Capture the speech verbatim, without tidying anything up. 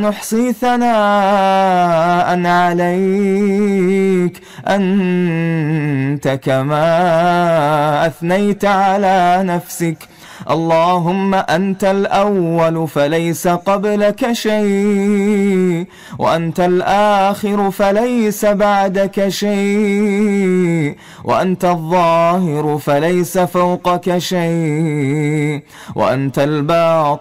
نحصي ثناء عليك أنت كما أثنيت على نفسك. اللهم أنت الأول فليس قبلك شيء، وأنت الآخر فليس بعدك شيء، وأنت الظاهر فليس فوقك شيء، وأنت الباطن